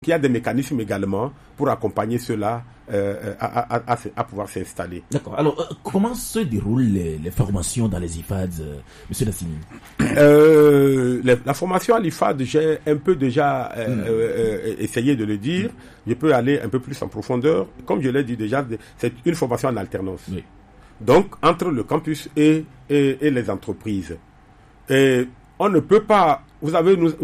Il y a des mécanismes également pour accompagner ceux-là à pouvoir s'installer. D'accord. Alors, comment se déroulent les formations dans les IFAD, Monsieur Nassimi? La formation à l'IFAD, j'ai un peu déjà essayé de le dire. Je peux aller un peu plus en profondeur. Comme je l'ai dit déjà, c'est une formation en alternance. Oui. Donc, entre le campus et les entreprises. Et on ne peut pas... Nous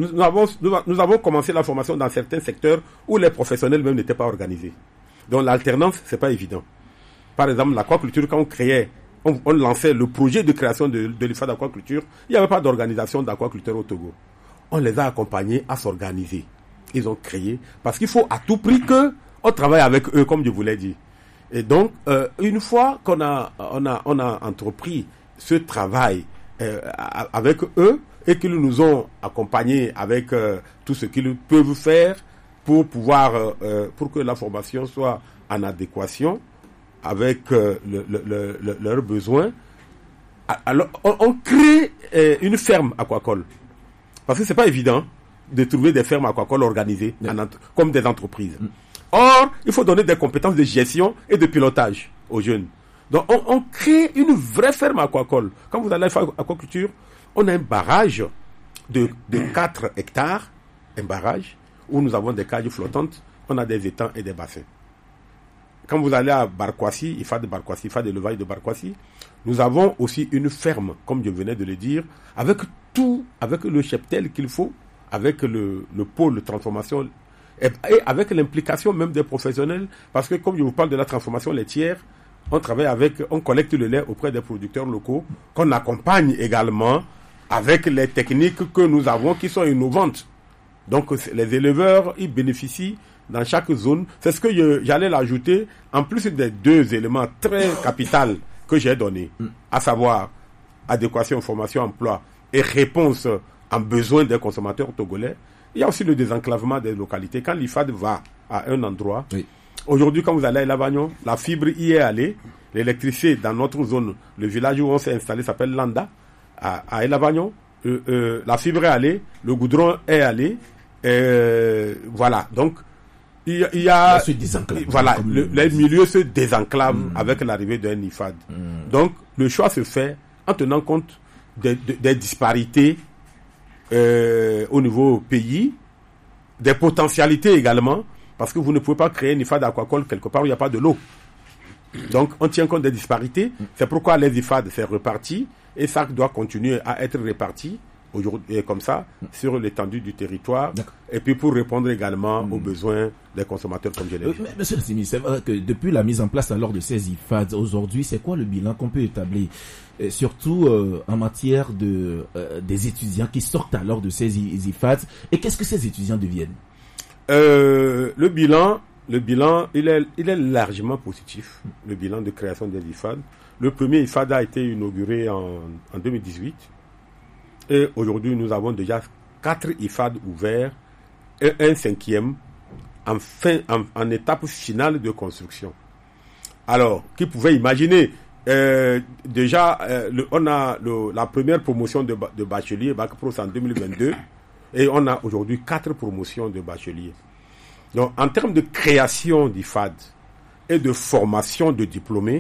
avons commencé la formation dans certains secteurs où les professionnels même n'étaient pas organisés. Donc l'alternance, c'est pas évident. Par exemple, l'aquaculture, quand on lançait le projet de création de l'IFAD d'aquaculture, il n'y avait pas d'organisation d'aquaculture au Togo. On les a accompagnés à s'organiser. Ils ont créé, parce qu'il faut à tout prix qu'on travaille avec eux, comme je vous l'ai dit. Et donc, une fois qu'on a entrepris ce travail avec eux, et qu'ils nous ont accompagnés avec tout ce qu'ils peuvent faire pour pouvoir, pour que la formation soit en adéquation avec leurs besoins. Alors, on crée une ferme aquacole. Parce que c'est pas évident de trouver des fermes aquacoles organisées comme des entreprises. Or, il faut donner des compétences de gestion et de pilotage aux jeunes. Donc, on crée une vraie ferme aquacole. Quand vous allez faire aquaculture, on a un barrage de 4 hectares, un barrage où nous avons des cages flottantes, on a des étangs et des bassins. Quand vous allez à Barkwassi, IFAD de Barkwassi, IFAD d'élevage de Barkwassi, nous avons aussi une ferme, comme je venais de le dire, avec tout, avec le cheptel qu'il faut, avec le pôle de transformation et avec l'implication même des professionnels, parce que comme je vous parle de la transformation laitière, on collecte le lait auprès des producteurs locaux, qu'on accompagne également avec les techniques que nous avons qui sont innovantes. Donc les éleveurs, ils bénéficient dans chaque zone. C'est ce que j'allais l'ajouter, en plus des 2 éléments très capitaux que j'ai donnés, à savoir adéquation, formation, emploi et réponse en besoin des consommateurs togolais. Il y a aussi le désenclavement des localités. Quand l'IFAD va à un endroit, aujourd'hui, quand vous allez à Elavagnon, la fibre y est allée. L'électricité dans notre zone, le village où on s'est installé s'appelle Landa, à Elavagnon. La fibre est allée, le goudron est allé. Voilà. Donc, il y a voilà, les milieux se désenclavent avec l'arrivée d'un IFAD. Donc, le choix se fait en tenant compte des disparités au niveau pays, des potentialités également. Parce que vous ne pouvez pas créer une IFAD aquacole quelque part où il n'y a pas de l'eau. Donc, on tient compte des disparités. C'est pourquoi les IFAD, c'est reparti. Et ça doit continuer à être réparti aujourd'hui, comme ça, sur l'étendue du territoire. Et puis pour répondre également aux besoins des consommateurs, comme je l'ai dit. Monsieur Nassimi, c'est vrai que depuis la mise en place alors de ces IFAD, aujourd'hui, c'est quoi le bilan qu'on peut établir? Et surtout en matière des étudiants qui sortent alors de ces IFAD. Et qu'est-ce que ces étudiants deviennent? Le bilan, il est largement positif. Le bilan de création des IFAD. Le premier IFAD a été inauguré en 2018. Et aujourd'hui, nous avons déjà 4 IFAD ouverts et un 5e en étape finale de construction. Alors, qui pouvait imaginer déjà, on a la première promotion de bachelier, Bac Pro, en 2022. Et on a aujourd'hui 4 promotions de bacheliers. Donc, en termes de création d'IFAD et de formation de diplômés,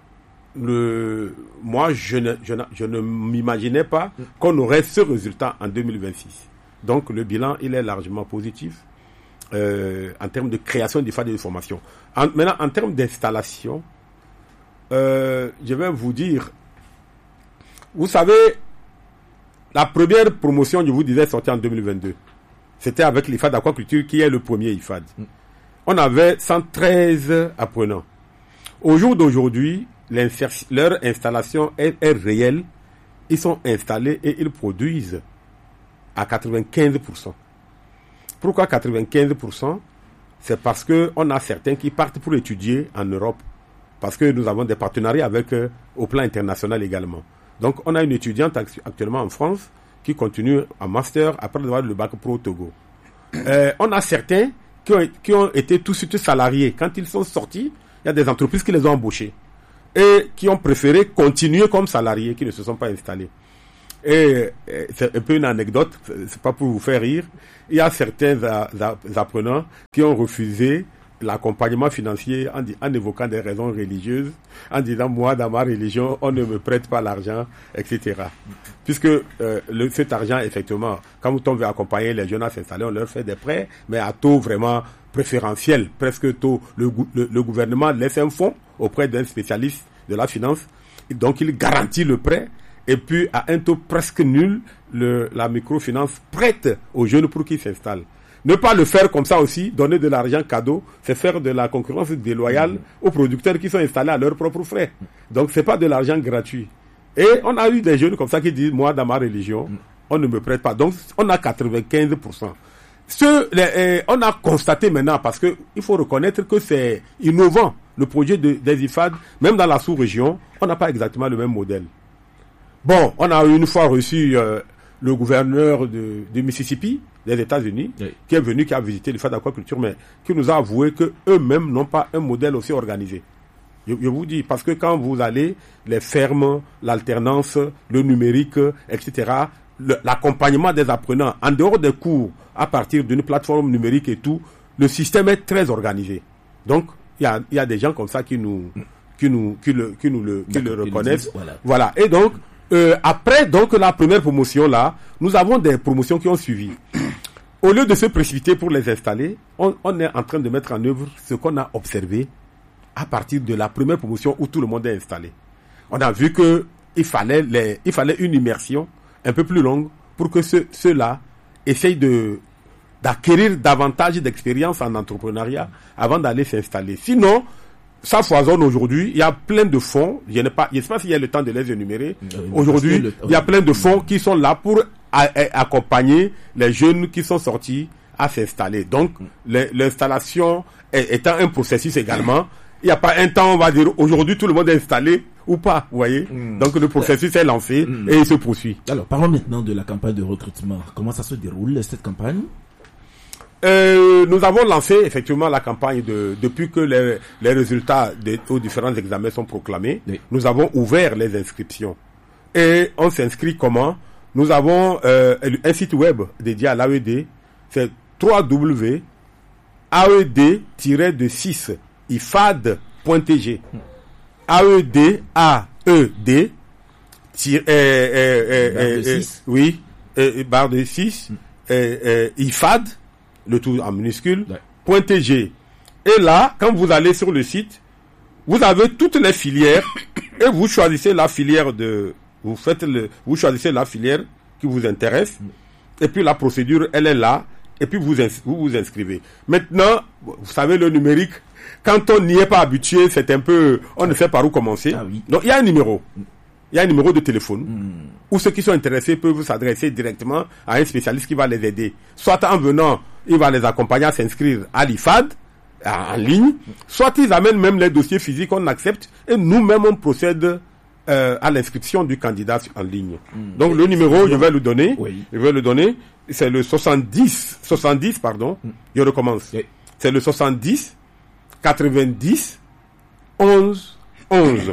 moi, je ne m'imaginais pas qu'on aurait ce résultat en 2026. Donc, le bilan, il est largement positif en termes de création d'IFAD et de formation. Maintenant, en termes d'installation, je vais vous dire, vous savez, la première promotion, je vous disais, sortie en 2022. C'était avec l'IFAD d'aquaculture qui est le premier IFAD. On avait 113 apprenants. Au jour d'aujourd'hui, leur installation est réelle. Ils sont installés et ils produisent à 95%. Pourquoi 95%? C'est parce qu'on a certains qui partent pour étudier en Europe. Parce que nous avons des partenariats avec eux au plan international également. Donc, on a une étudiante actuellement en France qui continue en master après avoir le bac pro au Togo. On a certains qui ont été tout de suite salariés. Quand ils sont sortis, il y a des entreprises qui les ont embauchés et qui ont préféré continuer comme salariés, qui ne se sont pas installés. Et c'est un peu une anecdote, c'est pas pour vous faire rire. Il y a certains apprenants qui ont refusé l'accompagnement financier en évoquant des raisons religieuses, en disant moi dans ma religion on ne me prête pas l'argent, etc. Puisque cet argent effectivement, quand on veut accompagner les jeunes à s'installer, on leur fait des prêts, mais à taux vraiment préférentiel, presque taux. Le gouvernement laisse un fonds auprès d'un spécialiste de la finance, donc il garantit le prêt. Et puis, à un taux presque nul, la microfinance prête aux jeunes pour qu'ils s'installent. Ne pas le faire comme ça aussi, donner de l'argent cadeau, c'est faire de la concurrence déloyale aux producteurs qui sont installés à leurs propres frais. Donc, c'est pas de l'argent gratuit. Et on a eu des jeunes comme ça qui disent, moi, dans ma religion, on ne me prête pas. Donc, on a 95%. On a constaté maintenant, parce que il faut reconnaître que c'est innovant, le projet des IFAD, même dans la sous-région, on n'a pas exactement le même modèle. Bon, on a une fois reçu le gouverneur du Mississippi, des États-Unis, oui, qui est venu, qui a visité l'IFAD d'aquaculture, mais qui nous a avoué qu'eux-mêmes n'ont pas un modèle aussi organisé. Je vous dis, parce que quand vous allez, les fermes, l'alternance, le numérique, etc., l'accompagnement des apprenants, en dehors des cours, à partir d'une plateforme numérique et tout, le système est très organisé. Donc, il y a des gens comme ça qui le reconnaissent. Voilà. Et donc, après donc la première promotion là, nous avons des promotions qui ont suivi. Au lieu de se précipiter pour les installer, on est en train de mettre en œuvre ce qu'on a observé à partir de la première promotion où tout le monde est installé. On a vu que il fallait une immersion un peu plus longue pour que ceux-là essayent d'acquérir davantage d'expérience en entrepreneuriat avant d'aller s'installer. Sinon, ça foisonne aujourd'hui, il y a plein de fonds, je ne sais pas s'il y a le temps de les énumérer. Aujourd'hui, il y a plein de fonds qui sont là pour accompagner les jeunes qui sont sortis à s'installer. Donc, l'installation étant un processus également, il n'y a pas un temps, on va dire, aujourd'hui tout le monde est installé ou pas, vous voyez. Donc, le processus est lancé et il se poursuit. Alors, parlons maintenant de la campagne de recrutement. Comment ça se déroule, cette campagne? Nous avons lancé effectivement la campagne depuis que les résultats aux différents examens sont proclamés. Oui. Nous avons ouvert les inscriptions. Et on s'inscrit comment? Nous avons un site web dédié à l'AED. C'est www.aed-6 ifad.tg. AED oui, barre de 6 ifad, le tout en minuscule, ouais. .tg. Et là, quand vous allez sur le site, vous avez toutes les filières et vous choisissez la filière vous choisissez la filière qui vous intéresse. Et puis la procédure, elle est là. Et puis vous vous inscrivez. Maintenant, vous savez, le numérique, quand on n'y est pas habitué, c'est un peu, on ne sait par où commencer. Ah, oui. Donc il y a un numéro. Il y a un numéro de téléphone où ceux qui sont intéressés peuvent s'adresser directement à un spécialiste qui va les aider. Soit en venant, il va les accompagner à s'inscrire à l'IFAD en ligne, soit ils amènent même les dossiers physiques, on accepte, et nous-mêmes on procède à l'inscription du candidat en ligne. Donc le numéro, je vais le donner. Oui. Je vais le donner. C'est le 70, je recommence. Oui. C'est le 70 90 11 11.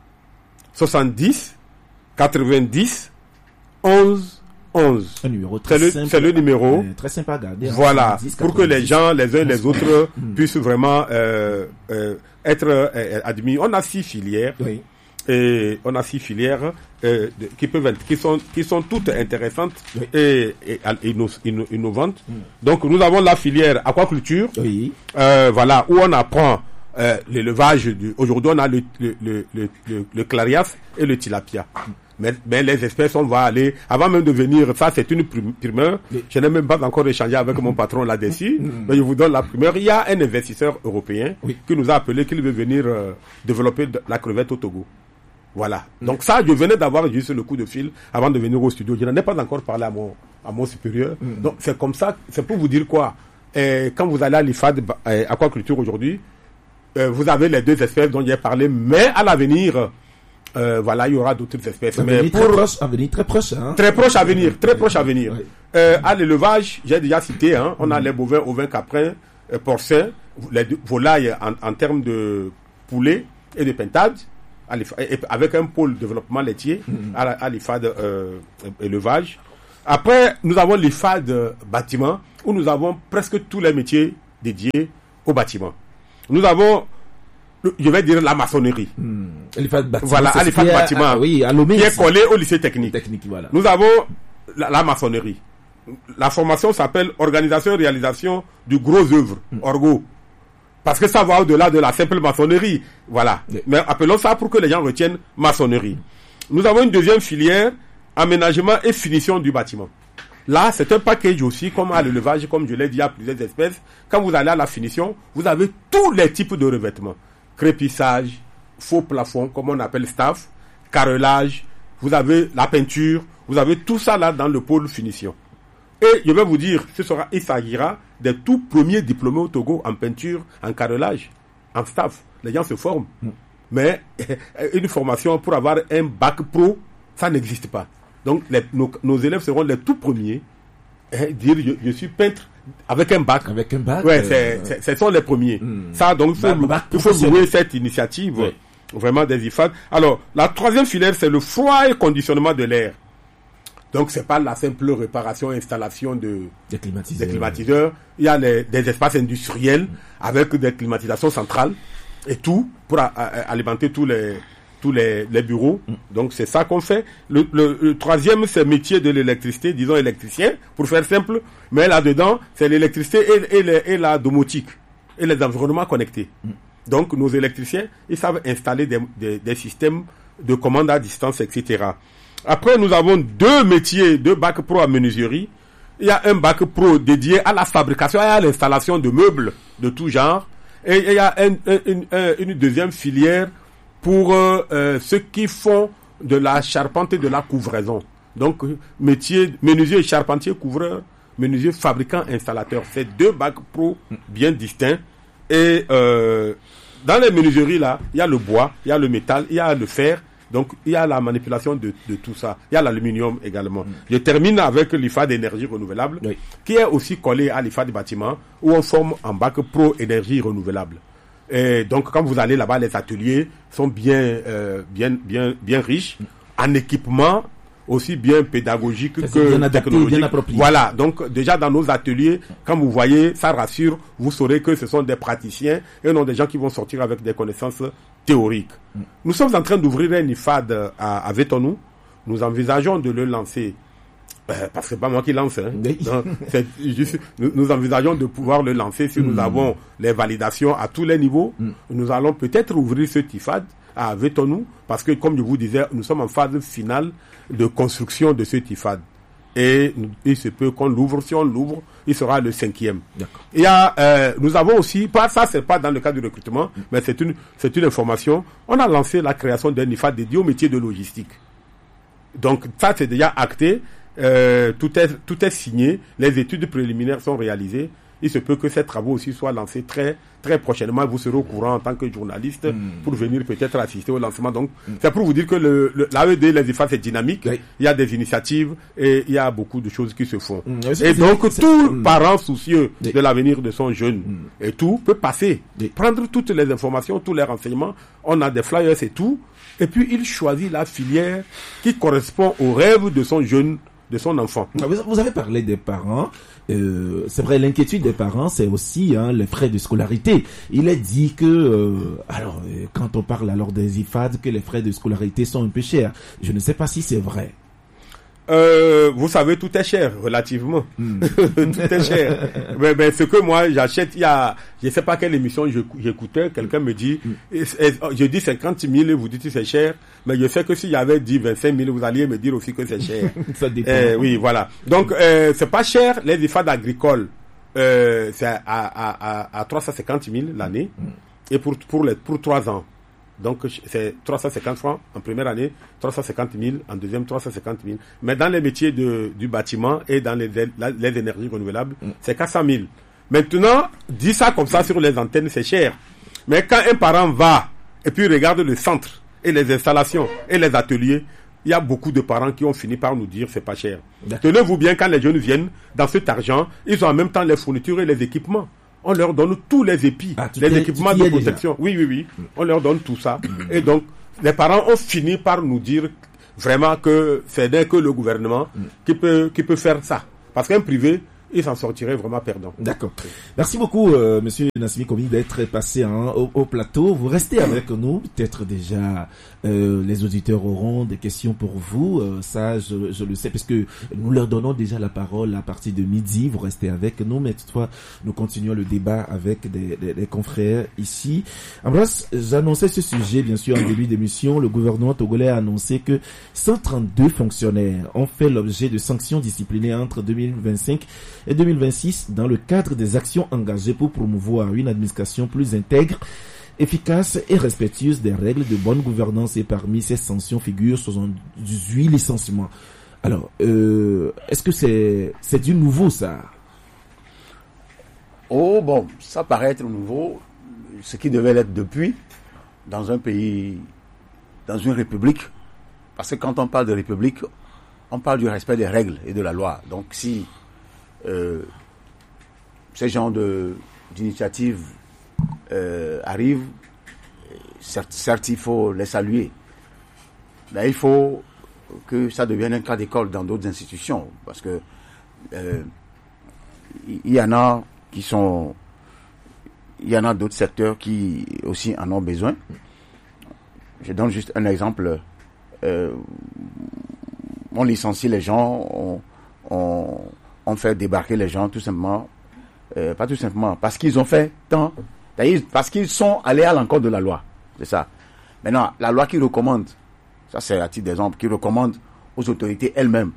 70 90 11 11. Un numéro très simple. C'est le numéro. Très simple à garder. Voilà. 70, pour que les gens, les uns et les autres, puissent vraiment être admis. On a 6 filières. Oui. Et on a 6 filières qui sont toutes intéressantes, oui, et innovantes. Donc nous avons la filière aquaculture, oui, voilà, où on apprend l'élevage. Aujourd'hui on a le clarias et le tilapia. Mais les espèces, on va aller, avant même de venir, ça c'est une primeur. Je n'ai même pas encore échangé avec mon patron là-dessus, mais je vous donne la primeur. Il y a un investisseur européen, oui, qui nous a appelé qu'il veut venir développer la crevette au Togo. Voilà. Donc ça, je venais d'avoir juste le coup de fil avant de venir au studio. Je n'en ai pas encore parlé à mon supérieur. Donc c'est comme ça, c'est pour vous dire quoi. Quand vous allez à l'IFAD aquaculture aujourd'hui, vous avez les 2 espèces dont j'ai parlé, mais à l'avenir, voilà, il y aura d'autres espèces. Mais très proche, hein. Très proche à venir. Oui. À l'élevage, j'ai déjà cité, hein, on a les bovins, ovins, caprins, porcins, les volailles en termes de poulet et de pintade. avec un pôle développement laitier à l'IFAD élevage. Après, nous avons l'IFAD bâtiment, où nous avons presque tous les métiers dédiés au bâtiment. Nous avons, je vais dire, la maçonnerie. L'IFAD bâtiment. Voilà, à l'IFAD bâtiment, à Lomé, qui est collé au lycée technique. Voilà. Nous avons la maçonnerie. La formation s'appelle Organisation et réalisation du gros œuvre, Orgo. Parce que ça va au-delà de la simple maçonnerie. Voilà. Mais appelons ça pour que les gens retiennent maçonnerie. Nous avons une deuxième filière, aménagement et finition du bâtiment. Là, c'est un package aussi, comme à l'élevage, comme je l'ai dit, à plusieurs espèces. Quand vous allez à la finition, vous avez tous les types de revêtements. Crépissage, faux plafond, comme on appelle staff, carrelage, vous avez la peinture, vous avez tout ça là dans le pôle finition. Et je vais vous dire, il s'agira des tout premiers diplômés au Togo en peinture, en carrelage, en staff. Les gens se forment. Mais une formation pour avoir un bac pro, ça n'existe pas. Donc nos élèves seront les tout premiers dire je suis peintre avec un bac. Avec un bac. Ouais, ce sont les premiers. Ça, donc il faut louer cette initiative vraiment des IFAD. Alors, la troisième filière, c'est le froid et conditionnement de l'air. Donc, c'est pas la simple réparation et installation des climatiseurs. Il y a des espaces industriels avec des climatisations centrales et tout pour alimenter tous les bureaux. Donc, c'est ça qu'on fait. Le troisième, c'est le métier de l'électricité, disons électricien, pour faire simple. Mais là-dedans, c'est l'électricité et la domotique et les environnements connectés. Donc, nos électriciens, ils savent installer des systèmes de commande à distance, etc. Après, nous avons deux bacs pro en menuiserie. Il y a un bac pro dédié à la fabrication et à l'installation de meubles de tout genre. Et il y a une deuxième filière pour ceux qui font de la charpente et de la couvraison. Donc, métier menuisier et charpentier couvreur, menuisier fabricant installateur. C'est deux bacs pro bien distincts. Et dans les menuiseries là, il y a le bois, il y a le métal, il y a le fer. Donc, il y a la manipulation de tout ça. Il y a l'aluminium également. Je termine avec l'IFAD d'énergie renouvelable, qui est aussi collé à l'IFAD du bâtiment, où on forme en bac pro énergie renouvelable. Et donc, quand vous allez là-bas, les ateliers sont bien riches, en équipement, aussi bien pédagogique que technologique. Bien approprié. Voilà. Donc, déjà dans nos ateliers, quand vous voyez, ça rassure, vous saurez que ce sont des praticiens et non des gens qui vont sortir avec des connaissances théoriques. Nous sommes en train d'ouvrir un IFAD à Vetonou. Nous envisageons de le lancer. Parce que c'est pas moi qui lance. Donc, nous envisageons de pouvoir le lancer si nous avons les validations à tous les niveaux. Nous allons peut-être ouvrir ce IFAD à Vetonou, parce que, comme je vous disais, nous sommes en phase finale de construction de ce IFAD. Et il se peut qu'on l'ouvre. Si on l'ouvre, il sera le 5e. Il y a, nous avons aussi, ça c'est pas dans le cadre du recrutement, mais c'est une information. On a lancé la création d'un IFAD dédié au métier de logistique. Donc ça c'est déjà acté, tout est signé, les études préliminaires sont réalisées. Il se peut que ces travaux aussi soient lancés très, très prochainement. Vous serez au courant en tant que journaliste pour venir peut-être assister au lancement. Donc, c'est pour vous dire que l'AED, les IFAD, c'est dynamique. Il y a des initiatives et il y a beaucoup de choses qui se font. Et donc, tout parent soucieux de l'avenir de son jeune et tout peut passer, prendre toutes les informations, tous les renseignements. On a des flyers et tout. Et puis, il choisit la filière qui correspond au rêve de son jeune, de son enfant. Vous avez parlé des parents. C'est vrai, l'inquiétude des parents, c'est aussi les frais de scolarité. Il est dit que, quand on parle alors des IFAD, que les frais de scolarité sont un peu chers. Je ne sais pas si c'est vrai. Vous savez, tout est cher, relativement. Tout est cher. Mais ce que moi, j'achète, je sais pas quelle émission j'écoutais, quelqu'un me dit, je dis 50 000 et vous dites que c'est cher, mais je sais que s'il y avait dit 25 000, vous alliez me dire aussi que c'est cher. Ça dépend. Oui, voilà. Donc, c'est pas cher, les IFAD agricoles, c'est à 350 000 l'année, et pour 3 ans. Donc, c'est 350 francs en première année, 350 000 en deuxième, 350 000. Mais dans les métiers du bâtiment et dans les énergies renouvelables, c'est 400 000. Maintenant, dit ça comme ça sur les antennes, c'est cher. Mais quand un parent va et puis regarde le centre et les installations et les ateliers, il y a beaucoup de parents qui ont fini par nous dire c'est pas cher. Tenez-vous bien, quand les jeunes viennent, dans cet argent, ils ont en même temps les fournitures et les équipements. On leur donne tous les épis, les équipements de protection. Oui. On leur donne tout ça. Et donc, les parents ont fini par nous dire vraiment que c'est dès que le gouvernement qui peut faire ça. Parce qu'un privé, il s'en sortirait vraiment perdant. D'accord. Merci beaucoup, monsieur Nassimi Komi, d'être passé au plateau. Vous restez avec nous. Peut-être déjà les auditeurs auront des questions pour vous. Ça, je le sais, parce que nous leur donnons déjà la parole à partir de midi. Vous restez avec nous, mais toutefois, nous continuons le débat avec des confrères ici. Ambroise, j'annonçais ce sujet, bien sûr, en début d'émission. Le gouvernement togolais a annoncé que 132 fonctionnaires ont fait l'objet de sanctions disciplinaires entre 2025 et 2026 dans le cadre des actions engagées pour promouvoir une administration plus intègre, efficace et respectueuse des règles de bonne gouvernance. Et parmi ces sanctions figurent 78 licenciements. Alors, est-ce que c'est du nouveau, ça? Oh bon, ça paraît être nouveau, ce qui devait l'être depuis, dans un pays, dans une république. Parce que quand on parle de république, on parle du respect des règles et de la loi. Donc si ces genres d'initiatives arrivent, certes il faut les saluer, mais il faut que ça devienne un cas d'école dans d'autres institutions, parce que il y en a d'autres secteurs qui aussi en ont besoin. Je donne juste un exemple. On licencie les gens, on fait débarquer les gens tout simplement, pas tout simplement, parce qu'ils ont fait tant, parce qu'ils sont allés à l'encontre de la loi. C'est ça. Maintenant, la loi qui recommande, ça c'est à titre d'exemple, qui recommande aux autorités elles-mêmes,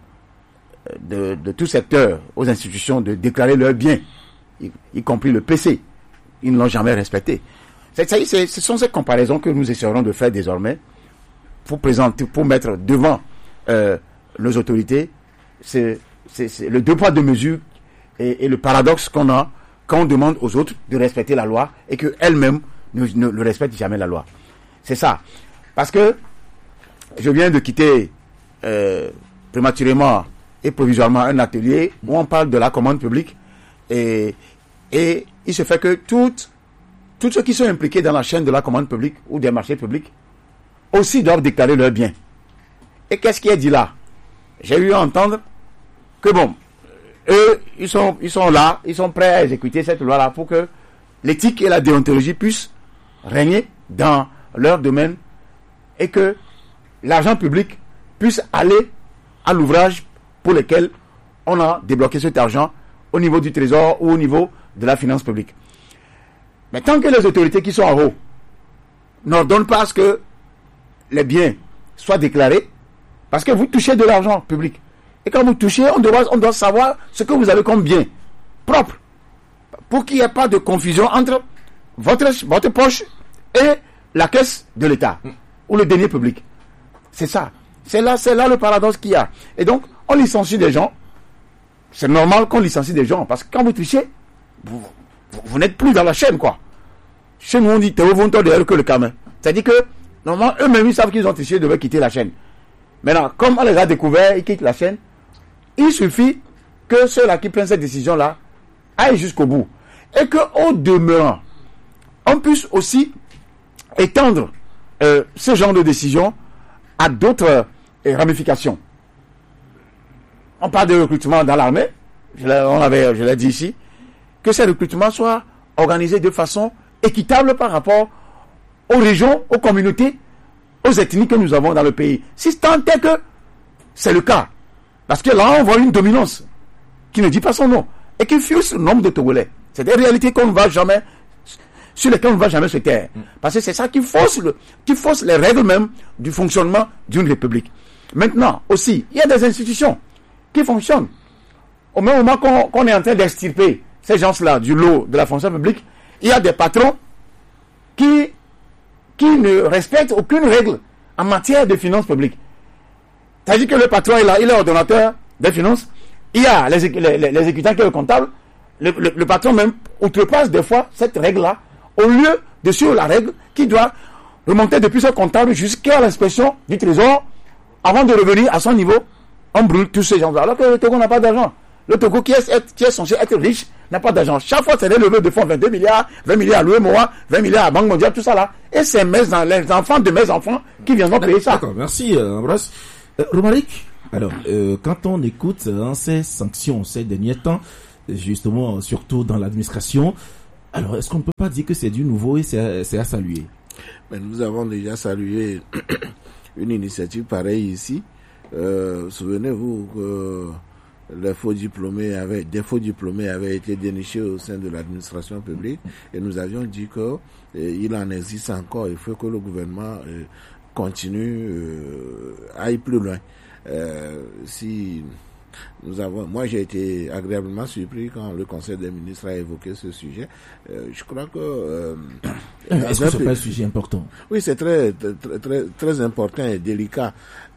de tout secteur, aux institutions, de déclarer leurs biens, y compris le PC. Ils ne l'ont jamais respecté. Ce sont ces comparaisons que nous essaierons de faire désormais pour mettre devant nos autorités. C'est le deux poids deux mesures et le paradoxe qu'on a quand on demande aux autres de respecter la loi et qu'elles-mêmes ne respectent jamais la loi. C'est ça. Parce que je viens de quitter prématurément et provisoirement un atelier où on parle de la commande publique et il se fait que tous ceux qui sont impliqués dans la chaîne de la commande publique ou des marchés publics aussi doivent déclarer leurs biens. Et qu'est-ce qui est dit là? J'ai eu à entendre que bon, eux, ils sont là, ils sont prêts à exécuter cette loi-là pour que l'éthique et la déontologie puissent régner dans leur domaine et que l'argent public puisse aller à l'ouvrage pour lequel on a débloqué cet argent au niveau du trésor ou au niveau de la finance publique. Mais tant que les autorités qui sont en haut n'ordonnent pas à ce que les biens soient déclarés, parce que vous touchez de l'argent public. Et quand vous touchez, on doit savoir ce que vous avez comme bien propre. Pour qu'il n'y ait pas de confusion entre votre poche et la caisse de l'État ou le denier public. C'est ça. C'est là le paradoxe qu'il y a. Et donc, on licencie des gens. C'est normal qu'on licencie des gens parce que quand vous trichez, vous n'êtes plus dans la chaîne, quoi. Chez nous, on dit Théo Vonto derrière que le camin. C'est-à-dire que, normalement, eux-mêmes, ils savent qu'ils ont triché, ils devaient quitter la chaîne. Maintenant, comme on les a découverts, ils quittent la chaîne. Il suffit que ceux-là qui prennent cette décision-là aillent jusqu'au bout. Et qu'au demeurant, on puisse aussi étendre ce genre de décision à d'autres ramifications. On parle de recrutement dans l'armée, je l'ai dit ici, que ces recrutements soient organisés de façon équitable par rapport aux régions, aux communautés, aux ethnies que nous avons dans le pays. Si tant est que c'est le cas, parce que là on voit une dominance qui ne dit pas son nom et qui fuse le nombre de Togolais. C'est des réalités sur lesquelles on ne va jamais se taire. Parce que c'est ça qui fausse les règles même du fonctionnement d'une république. Maintenant, aussi, il y a des institutions qui fonctionnent. Au même moment qu'on est en train d'extirper ces gens-là du lot de la fonction publique, il y a des patrons qui ne respectent aucune règle en matière de finances publiques. C'est-à-dire que le patron est là, il est ordonnateur des finances, il y a l'exécutant qui est le comptable, le patron même outrepasse des fois cette règle-là, au lieu de suivre la règle qui doit remonter depuis ce comptable jusqu'à l'inspection du trésor, avant de revenir à son niveau, on brûle tous ces gens-là. Alors que le Togo n'a pas d'argent. Le Togo qui est censé être riche n'a pas d'argent. Chaque fois, c'est des levées de fonds, 22 milliards, 20 milliards à l'UEMOA, 20 milliards à Banque mondiale, tout ça là. Et c'est les enfants de mes enfants qui viendront payer ça. D'accord, merci Ambroise. Romaric, alors, quand on écoute ces sanctions ces derniers temps, justement, surtout dans l'administration, alors est-ce qu'on ne peut pas dire que c'est du nouveau et c'est à saluer? Mais nous avons déjà salué une initiative pareille ici. Souvenez-vous que des faux diplômés avaient été dénichés au sein de l'administration publique et nous avions dit que il en existe encore. Il faut que le gouvernement continue, aille plus loin. Moi j'ai été agréablement surpris quand le Conseil des ministres a évoqué ce sujet. Je crois que est-ce que c'est pas un sujet important? Oui, c'est très très très important et délicat.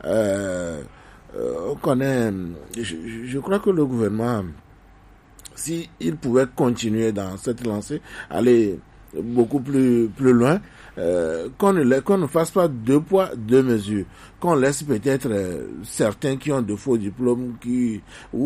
On connaît. Je crois que le gouvernement, si il pouvait continuer dans cette lancée, aller beaucoup plus loin, qu'on ne fasse pas 2 poids 2 mesures, qu'on laisse peut-être certains qui ont de faux diplômes qui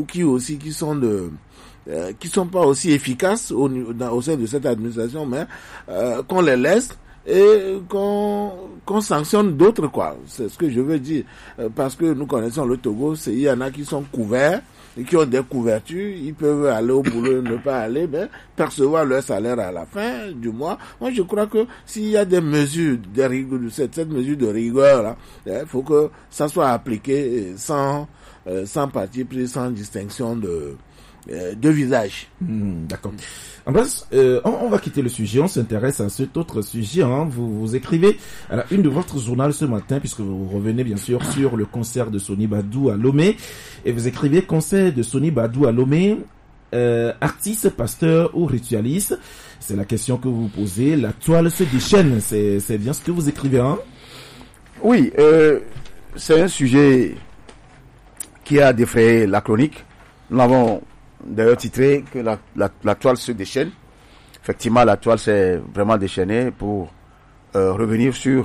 sont pas aussi efficaces au sein de cette administration, mais qu'on les laisse et qu'on sanctionne d'autres, quoi. C'est ce que je veux dire, parce que nous connaissons le Togo, il y en a qui sont couverts et qui ont des couvertures, ils peuvent aller au boulot, ne pas aller, mais percevoir leur salaire à la fin du mois. Moi, je crois que s'il y a des mesures de rigueur, cette mesure de rigueur là, il faut que ça soit appliqué sans parti pris, sans distinction de visage. D'accord. Ambroise, on va quitter le sujet, on s'intéresse à cet autre sujet. Vous écrivez à la une de votre journal ce matin, puisque vous revenez bien sûr sur le concert de Sony Badou à Lomé, et vous écrivez concert de Sony Badou à Lomé, artiste, pasteur ou ritualiste. C'est la question que vous posez. La toile se déchaîne, c'est bien ce que vous écrivez, hein? Oui, c'est un sujet qui a défrayé la chronique. Nous l'avons d'ailleurs titré que la toile se déchaîne. Effectivement, la toile s'est vraiment déchaînée pour revenir sur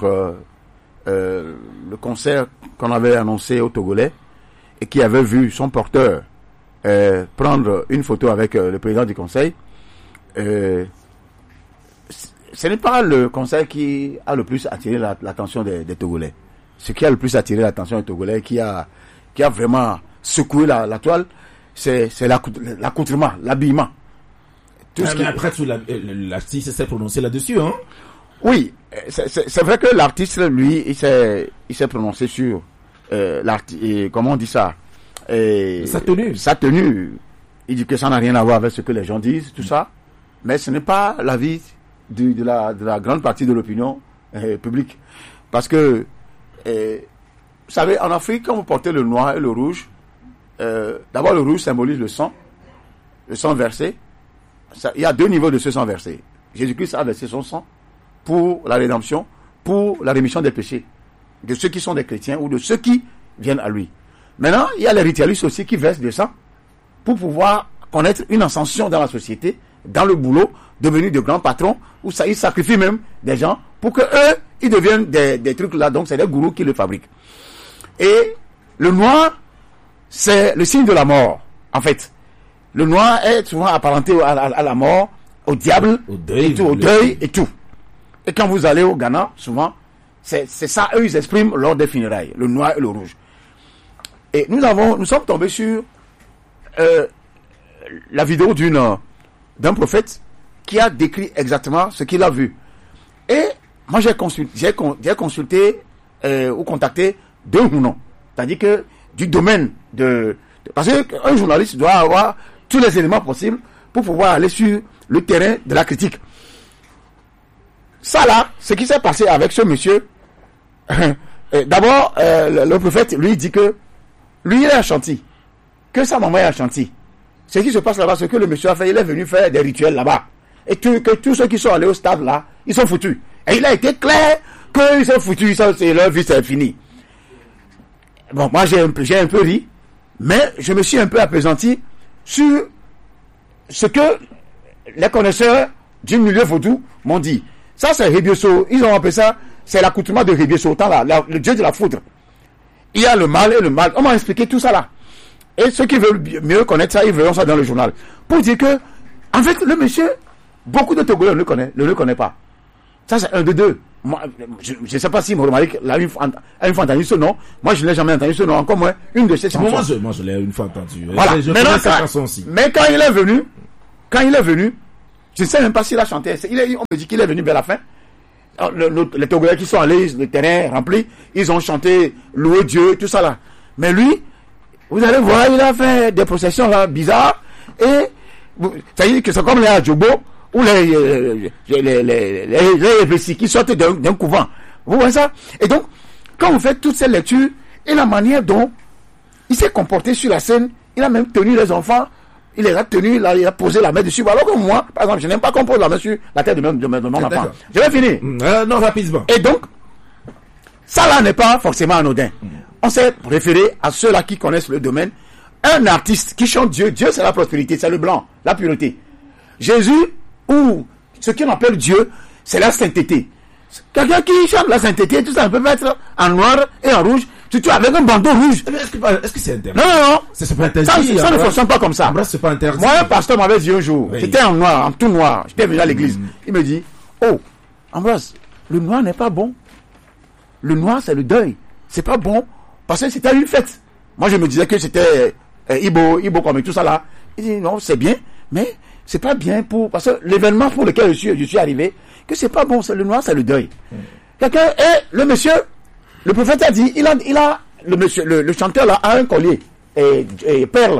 le concert qu'on avait annoncé aux Togolais et qui avait vu son porteur prendre une photo avec le président du conseil. Ce n'est pas le conseil qui a le plus attiré l'attention des Togolais. Ce qui a le plus attiré l'attention des Togolais, qui a vraiment secoué la toile, c'est l'accoutrement, l'habillement. Après tout, l'artiste s'est prononcé là-dessus, hein? Oui, c'est vrai que l'artiste, lui, il s'est prononcé sur comment on dit ça? Sa tenue. Sa tenue. Il dit que ça n'a rien à voir avec ce que les gens disent, tout ça. Mais ce n'est pas l'avis de la grande partie de l'opinion publique. Parce que, vous savez, en Afrique, quand vous portez le noir et le rouge, d'abord le rouge symbolise le sang versé. Il y a 2 niveaux de ce sang versé. Jésus-Christ a versé son sang pour la rédemption, pour la rémission des péchés de ceux qui sont des chrétiens ou de ceux qui viennent à lui. Maintenant, il y a les ritualistes aussi qui versent du sang pour pouvoir connaître une ascension dans la société, dans le boulot, devenir de grands patrons, où ça, ils sacrifient même des gens pour que eux, ils deviennent des trucs là. Donc c'est des gourous qui le fabriquent. Et le noir, c'est le signe de la mort, en fait. Le noir est souvent apparenté à la mort, au diable, au deuil et tout. Et quand vous allez au Ghana, souvent, c'est ça, eux, ils expriment lors des funérailles, le noir et le rouge. Et nous sommes tombés sur la vidéo d'un prophète qui a décrit exactement ce qu'il a vu. Et moi, j'ai consulté ou contacté 2 Hounons. C'est-à-dire que du domaine parce qu'un journaliste doit avoir tous les éléments possibles pour pouvoir aller sur le terrain de la critique. Ça là, ce qui s'est passé avec ce monsieur, d'abord, le prophète, lui, dit que lui, il est à Chantilly, que sa maman est à Chantilly. Ce qui se passe là-bas, ce que le monsieur a fait, il est venu faire des rituels là-bas. Et que tous ceux qui sont allés au stade là, ils sont foutus. Et il a été clair qu'ils sont foutus, leur vie c'est fini. Bon, moi j'ai un peu ri, mais je me suis un peu apaisanti sur ce que les connaisseurs du milieu vaudou m'ont dit. Ça c'est Rébioso, ils ont appelé ça, c'est l'accoutrement de Rébioso, le dieu de la foudre. Il y a le mal et le mal. On m'a expliqué tout ça là. Et ceux qui veulent mieux connaître ça, ils verront ça dans le journal. Pour dire que, en fait, le monsieur, beaucoup de Togolais ne le connaît pas. Ça, c'est un de deux. Moi, je ne sais pas si Mohamed l'a une fois entendu ce nom. Moi, je ne l'ai jamais entendu ce nom. Encore moins, une de ses chansons. Moi, je l'ai une fois entendu. Voilà. Mais quand il est venu, je ne sais même pas s'il a chanté. On me dit qu'il est venu vers la fin. Les Togolais qui sont allés, le terrain rempli, ils ont chanté louer Dieu, tout ça là. Mais lui, vous allez voir, il a fait des processions là bizarres. Et ça veut dire que c'est comme les Adjobo ou les qui sortent d'un couvent. Vous voyez ça? Et donc, quand vous faites toutes ces lectures et la manière dont il s'est comporté sur la scène, il a même tenu les enfants, il les a tenus, il a posé la main dessus. Alors que moi, par exemple, je n'aime pas qu'on pose la main sur la tête de mon enfant. Je vais finir. Non, rapidement. Et donc, ça là n'est pas forcément anodin. On s'est référé à ceux-là qui connaissent le domaine. Un artiste qui chante Dieu, Dieu c'est la prospérité, c'est le blanc, la pureté. Jésus, ou ce qu'on appelle Dieu, c'est la sainteté. Quelqu'un qui chante la sainteté, tout ça, on peut mettre en noir et en rouge, surtout avec un bandeau rouge. Est-ce que c'est interdit? Non. C'est pas interdit. Ça ne fonctionne pas comme ça. C'est pas interdit. Moi, un pasteur m'avait dit un jour, j'étais en noir, en tout noir, j'étais venu à l'église. Il me dit, oh, Ambroise, le noir n'est pas bon. Le noir, c'est le deuil. C'est pas bon, parce que c'était une fête. Moi, je me disais que c'était Ibo comme tout ça là. Il dit, non, c'est bien, mais c'est pas bien parce que l'événement pour lequel je suis arrivé, que c'est pas bon, c'est le noir, c'est le deuil. Quelqu'un, et le monsieur, le prophète a dit, le chanteur là a un collier, et perle,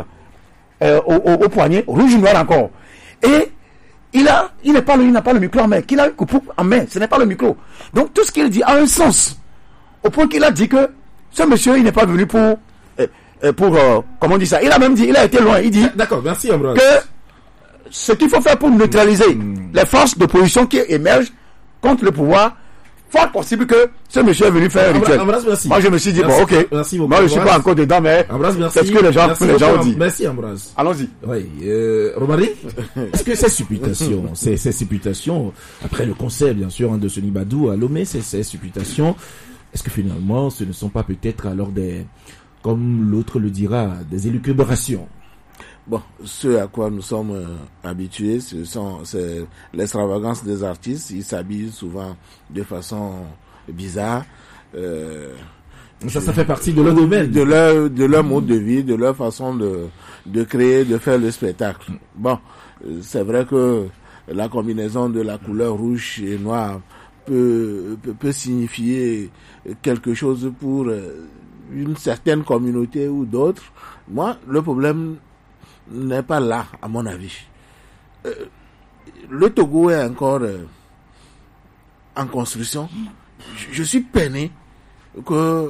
au poignet, rouge noir encore. Et il n'a pas le micro en main, qu'il a une coupe en main, ce n'est pas le micro. Donc tout ce qu'il dit a un sens. Au point qu'il a dit que ce monsieur, il n'est pas venu pour comment on dit ça? Il a même dit, il a été loin, il dit, d'accord, merci Ambroise, que ce qu'il faut faire pour neutraliser les forces d'opposition qui émergent contre le pouvoir, fort possible que ce monsieur est venu faire un rituel. Moi, je me suis dit, merci, bon, ok, merci moi, je ne suis pas encore dedans, mais c'est ce que les gens ont dit. Merci, Ambroise. Allons-y. Oui, Romari, est-ce que ces supputations, après le conseil, bien sûr, de Soni Badou à Lomé, ces supputations, est-ce que finalement, ce ne sont pas peut-être alors comme l'autre le dira, des élucubrations? Bon, ce à quoi nous sommes habitués, c'est l'extravagance des artistes. Ils s'habillent souvent de façon bizarre. Ça fait partie de leur domaine. De leur mode de vie, de leur façon de créer, de faire le spectacle. Bon, c'est vrai que la combinaison de la couleur rouge et noire peut signifier quelque chose pour une certaine communauté ou d'autres. Moi, le problème n'est pas là, à mon avis. Le Togo est encore en construction. Je suis peiné qu'on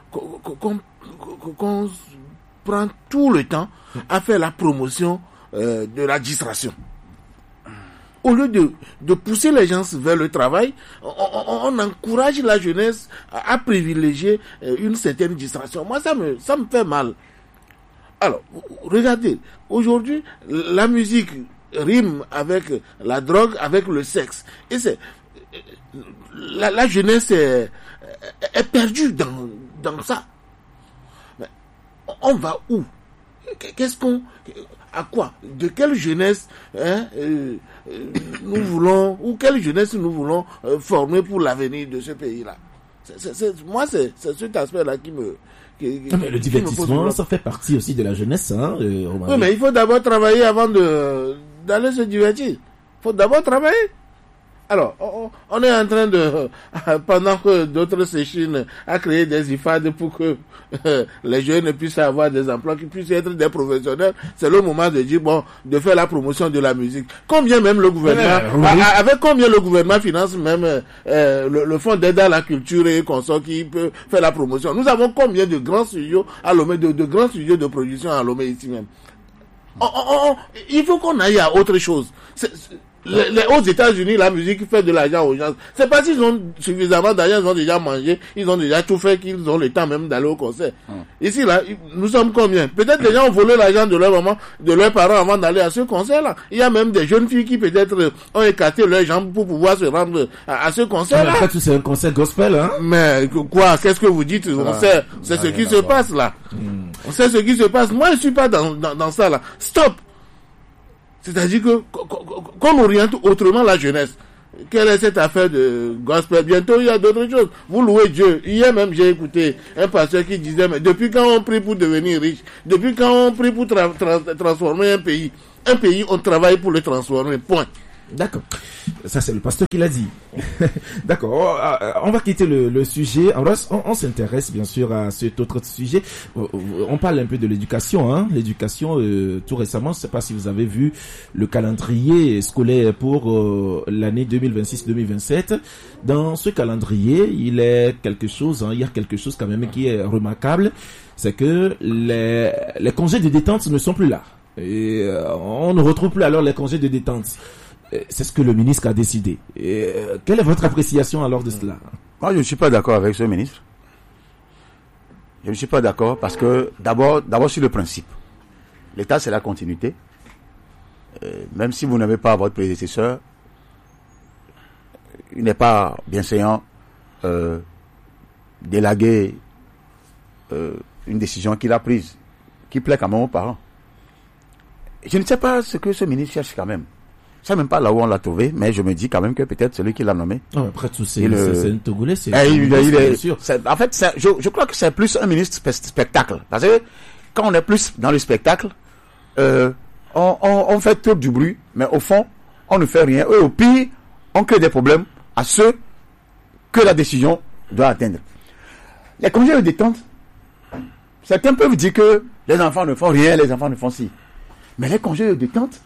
prend tout le temps à faire la promotion de la distraction. Au lieu de pousser les gens vers le travail, on encourage la jeunesse à privilégier une certaine distraction. Moi, ça me fait mal. Alors, regardez, aujourd'hui, la musique rime avec la drogue, avec le sexe. Et la jeunesse est perdue dans ça. Mais on va où? À quoi? De quelle jeunesse nous voulons, ou quelle jeunesse nous voulons former pour l'avenir de ce pays-là? Moi, c'est cet aspect-là qui me... mais le divertissement, ça fait partie aussi de la jeunesse, hein, oui, mais il faut d'abord travailler avant d'aller se divertir. Il faut d'abord travailler. Alors, on est en train pendant que d'autres s'échinent à créer des IFAD pour que les jeunes puissent avoir des emplois, qu'ils puissent être des professionnels, c'est le moment de dire, bon, de faire la promotion de la musique. Combien même le gouvernement, avec combien le gouvernement finance même le fonds d'aide à la culture et consorts qui peut faire la promotion. Nous avons combien de grands studios à Lomé, de grands studios de production à Lomé ici même. Il faut qu'on aille à autre chose. Aux États-Unis, la musique fait de l'argent aux gens. C'est pas s'ils ont suffisamment d'argent, ils ont déjà mangé, ils ont déjà tout fait, qu'ils ont le temps même d'aller au concert. Ici, là, nous sommes combien? Peut-être les gens ont volé l'argent de leur maman, de leurs parents avant d'aller à ce concert-là. Il y a même des jeunes filles qui peut-être ont écarté leurs jambes pour pouvoir se rendre à ce concert-là. En fait, c'est un concert gospel, hein? Mais quoi? Qu'est-ce que vous dites? On sait, c'est ce qui se passe là. On sait ce qui se passe. Moi, je suis pas dans ça là. Stop! C'est-à-dire que qu'on oriente autrement la jeunesse. Quelle est cette affaire de gospel? Bientôt, il y a d'autres choses. Vous louez Dieu. Hier même, j'ai écouté un pasteur qui disait, mais depuis quand on prie pour devenir riche? Depuis quand on prie pour transformer un pays, on travaille pour le transformer. Point. D'accord. Ça, c'est le pasteur qui l'a dit. D'accord. On va quitter le sujet. On s'intéresse bien sûr à cet autre sujet. On parle un peu de l'éducation. Hein. L'éducation, tout récemment, je ne sais pas si vous avez vu le calendrier scolaire pour l'année 2026-2027. Dans ce calendrier, il y a quelque chose quand même qui est remarquable. C'est que les congés de détente ne sont plus là. Et on ne retrouve plus alors les congés de détente. C'est ce que le ministre a décidé. Quelle est votre appréciation alors de cela? Moi, je ne suis pas d'accord avec ce ministre. Je ne suis pas d'accord parce que, d'abord sur le principe. L'État, c'est la continuité. Même si vous n'avez pas votre prédécesseur, il n'est pas bienséant d'élaguer une décision qu'il a prise, qui plaît quand même aux parents. Je ne sais pas ce que ce ministre cherche quand même. Je ne sais même pas là où on l'a trouvé, mais je me dis quand même que peut-être celui qui l'a nommé. Après tout, c'est un Togolais, c'est sûr. En fait, je crois que c'est plus un ministre spectacle. Parce que quand on est plus dans le spectacle, on fait tout du bruit, mais au fond, on ne fait rien. Et au pire, on crée des problèmes à ceux que la décision doit atteindre. Les congés de détente, certains peuvent dire que les enfants ne font rien, les enfants ne font ci. Mais les congés de détente,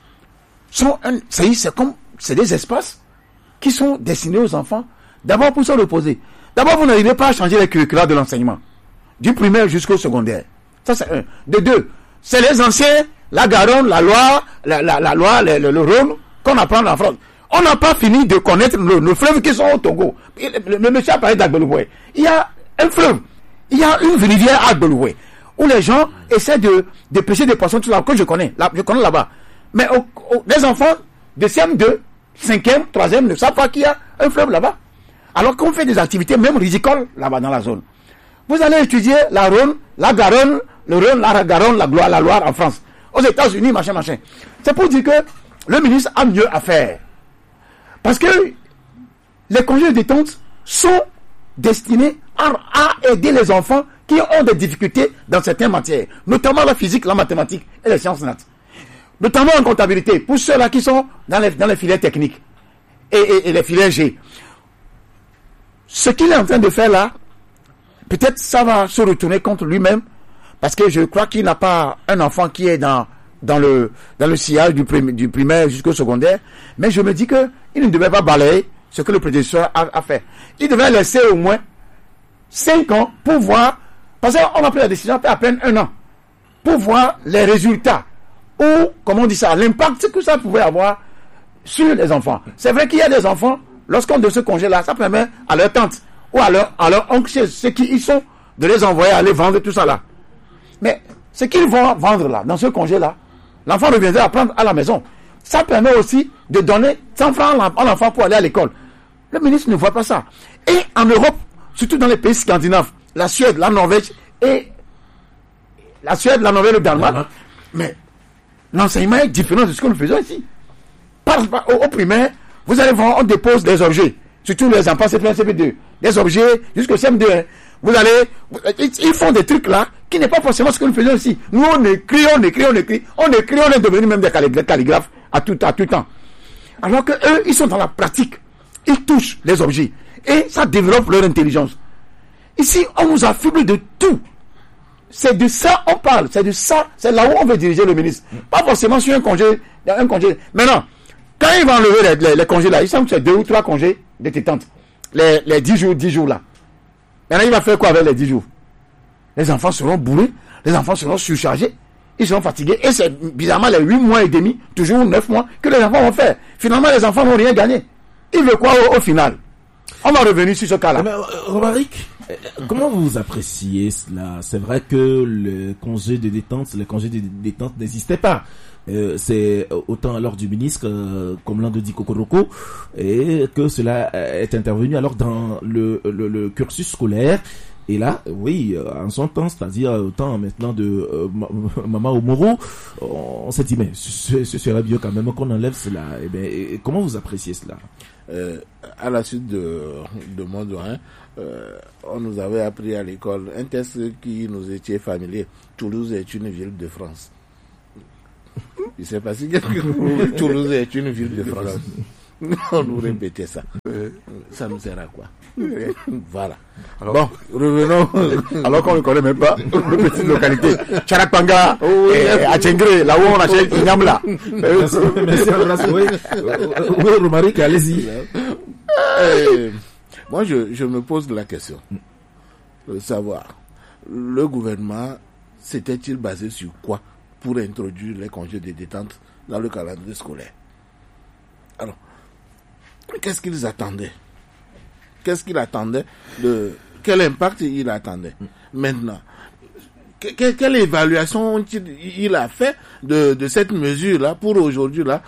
c'est des espaces qui sont destinés aux enfants. D'abord pour se reposer. D'abord, vous n'arrivez pas à changer les curricula de l'enseignement. Du primaire jusqu'au secondaire. Ça, c'est un. De deux, c'est les anciens, la Garonne, la Loire, le Rhône, qu'on apprend en France. On n'a pas fini de connaître nos fleuves qui sont au Togo. Le monsieur a parlé d'Agbeloué. Il y a un fleuve. Il y a une rivière à Agbeloué, où les gens essaient de pêcher des poissons, tout là, que je connais là-bas. Mais les enfants de CM2, 5e, 3e ne savent pas qu'il y a un fleuve là-bas. Alors qu'on fait des activités même ridicoles là-bas dans la zone. Vous allez étudier la Rhône, la Garonne, le Rhône, la Garonne, la Loire en France. Aux États-Unis, machin. C'est pour dire que le ministre a mieux à faire. Parce que les congés de détente sont destinés à aider les enfants qui ont des difficultés dans certaines matières, notamment la physique, la mathématique et les sciences nat. Notamment en comptabilité, pour ceux-là qui sont dans les filières techniques et les filières G. Ce qu'il est en train de faire là, peut-être ça va se retourner contre lui-même, parce que je crois qu'il n'a pas un enfant qui est dans le sillage du primaire jusqu'au secondaire, mais je me dis que il ne devait pas balayer ce que le prédécesseur a fait. Il devait laisser au moins 5 ans pour voir, parce qu'on a pris la décision après à peine 1 an, pour voir les résultats. Ou, comment on dit ça, l'impact que ça pouvait avoir sur les enfants. C'est vrai qu'il y a des enfants, lorsqu'on de ce congé-là, ça permet à leur tante ou à leur oncle, ceux qui y sont, de les envoyer aller vendre tout ça là. Mais ce qu'ils vont vendre là, dans ce congé-là, l'enfant reviendra à prendre à la maison. Ça permet aussi de donner 100 francs à l'enfant pour aller à l'école. Le ministre ne voit pas ça. Et en Europe, surtout dans les pays scandinaves, la Suède, la Norvège et le Danemark, mais l'enseignement est différent de ce que nous faisons ici. Au primaire, vous allez voir, on dépose des objets, surtout les enfants CP1, CP2, des objets jusqu'au CM2. Ils font des trucs là qui n'est pas forcément ce que nous faisons ici. Nous, on écrit, on est devenu même des calligraphes à tout temps. Alors que eux, ils sont dans la pratique. Ils touchent les objets et ça développe leur intelligence. Ici, on nous affuble de tout. C'est de ça on parle, c'est là où on veut diriger le ministre. Pas forcément sur un congé. Maintenant, quand il va enlever les congés là, il semble que c'est 2 ou 3 congés de détente. Les 10 jours là. Maintenant, il va faire quoi avec les 10 jours? Les enfants seront bourrés, les enfants seront surchargés. ils sont fatigués, et c'est bizarrement les 8 mois et demi, toujours 9 mois, que les enfants vont faire. Finalement, les enfants n'ont rien gagné. Ils veulent quoi au final? On va revenir sur ce cas-là. Romaric, comment vous appréciez cela? C'est vrai que les congés de détente n'existaient pas. C'est autant alors du ministre, comme l'un de dit Kokoroko, et que cela est intervenu alors dans le cursus scolaire. Et là, oui, en son temps, c'est-à-dire au temps maintenant de Maman Omoro, on s'est dit, mais ce serait mieux quand même qu'on enlève cela. Et bien, comment vous appréciez cela? À la suite de mon doyen, on nous avait appris à l'école un test qui nous était familier. Toulouse est une ville de France. Il s'est passé quelque chose. Toulouse est une ville de France. On nous répétait ça. Ça nous sert à quoi? Voilà. Alors, bon, revenons. Alors qu'on ne connaît même pas les petites localités. Charakpanga, Atchengré, là où on achète Nyamla. Merci, oui, Romaric, allez-y. Moi, je me pose la question de savoir, le gouvernement s'était-il basé sur quoi pour introduire les congés de détente dans le calendrier scolaire? Alors, qu'est-ce qu'ils attendaient? Quel impact il attendait? Maintenant, quelle évaluation il a fait de cette mesure-là pour aujourd'hui là,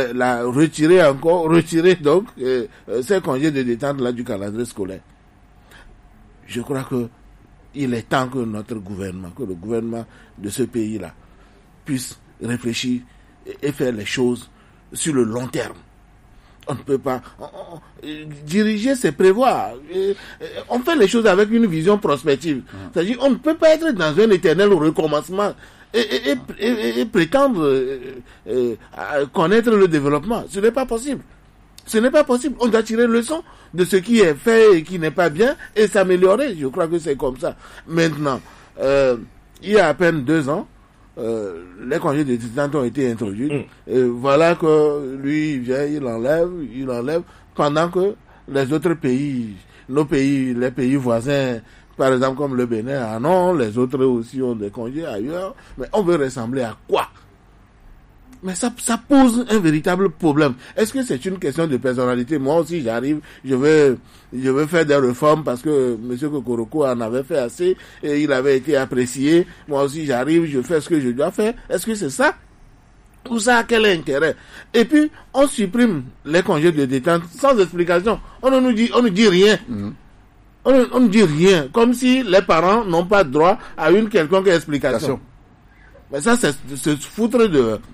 retirer donc ces congés de détente là du calendrier scolaire? Je crois que il est temps que notre gouvernement, que le gouvernement de ce pays-là puisse réfléchir et faire les choses sur le long terme. On ne peut pas diriger, c'est prévoir. On fait les choses avec une vision prospective. C'est-à-dire, on ne peut pas être dans un éternel recommencement et prétendre connaître le développement. Ce n'est pas possible. On doit tirer leçon de ce qui est fait et qui n'est pas bien et s'améliorer. Je crois que c'est comme ça. Maintenant, il y a à peine 2 ans, les congés de détente ont été introduits. Et voilà que lui, il vient, il enlève, pendant que les autres pays, les pays voisins, par exemple comme le Bénin, ah non, les autres aussi ont des congés ailleurs. Mais on veut ressembler à quoi? Mais ça pose un véritable problème. Est-ce que c'est une question de personnalité? Moi aussi, j'arrive, je vais faire des réformes parce que M. Kokoroko en avait fait assez et il avait été apprécié. Moi aussi, j'arrive, je fais ce que je dois faire. Est-ce que c'est ça? Ou ça a quel intérêt? Et puis, on supprime les congés de détente sans explication. On ne nous dit rien. On ne dit rien. Comme si les parents n'ont pas droit à une quelconque explication. Mais ça, c'est se foutre